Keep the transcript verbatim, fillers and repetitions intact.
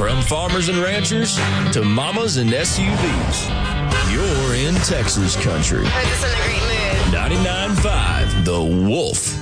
From farmers and ranchers to mamas and S U Vs, you're in Texas country. Puts us in a great mood. ninety-nine point five The Wolf.